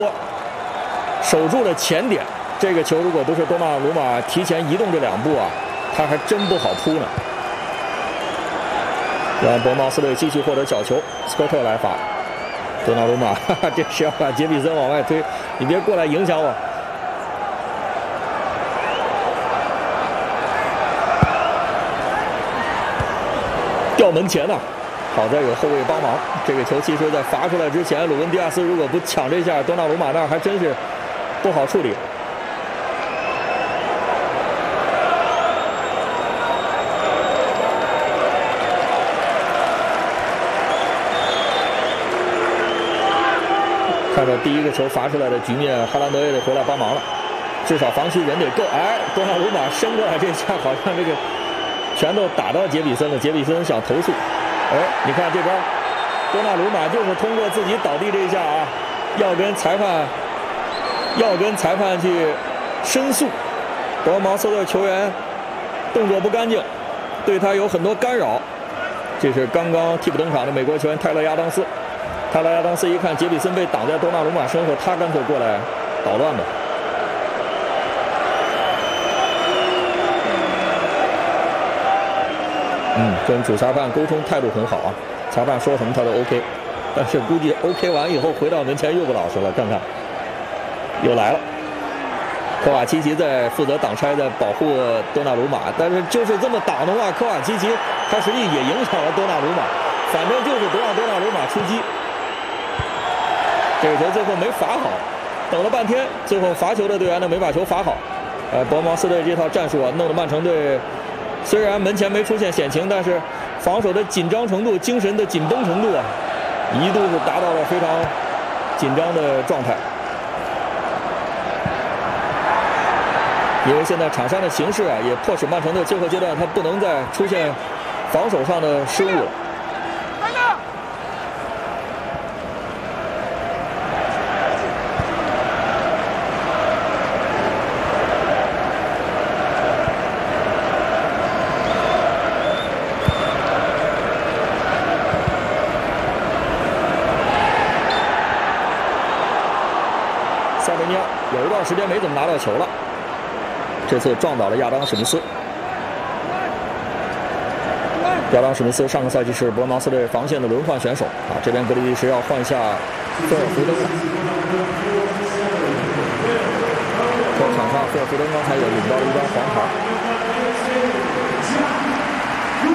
守住了前点，这个球如果不是多纳鲁马提前移动这2步啊，他还真不好扑呢。让博茅斯队继续获得角球，斯科特来罚。多纳鲁马，这是要把杰比森往外推，你别过来影响我。掉门前呐、好在有后卫帮忙。这个球其实在罚出来之前，鲁文迪亚斯如果不抢这下，多纳鲁马那儿还真是不好处理。看到第一个球罚出来的局面，哈兰德也得回来帮忙了，至少防区人得够。哎，多纳鲁马伸过来这下，好像这个拳头打到杰比森了，杰比森想投诉。哎，你看这边，多纳鲁马就是通过自己倒地这一下啊，要跟裁判去申诉。博茅斯队球员动作不干净，对他有很多干扰。这是刚刚替补登场的美国球员泰勒·亚当斯。泰勒·亚当斯一看杰比森被挡在多纳鲁马身后，他干脆过来捣乱吧。跟主裁判沟通态度很好啊，裁判说什么他都 OK， 但是估计 OK 完以后回到门前又不老实了。看看，又来了，科瓦奇奇在负责挡拆，在保护多纳鲁马，但是就是这么挡的话，科瓦奇奇他实际也影响了多纳鲁马，反正就是不让多纳鲁马出击。这个球最后没罚好，等了半天，最后罚球的队员呢没把球罚好。博茅斯队这套战术啊，弄得曼城队虽然门前没出现险情，但是防守的紧张程度、精神的紧绷程度啊，一度是达到了非常紧张的状态。因为现在场上的形势啊，也迫使曼城队最后阶段他不能再出现防守上的失误了。塞维尼奥有一段时间没怎么拿到球了，这次撞倒了亚当史密斯。亚当史密斯上个赛季是博茅斯队防线的轮换选手啊，这边格里利什要换下菲尔福登了。球场上，菲尔福登刚才也领到了一张黄牌。